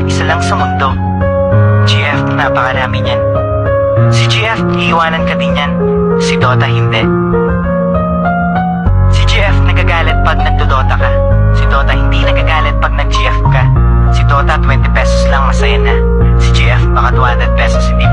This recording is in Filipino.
isa lang sa mundo. GF, napakarami niyan. Si GF, iiwanan ka din yan. Si Dota, hindi. Si GF, nagagalit pag nagdodota ka. Si Dota, hindi nagagalit pag nag-GF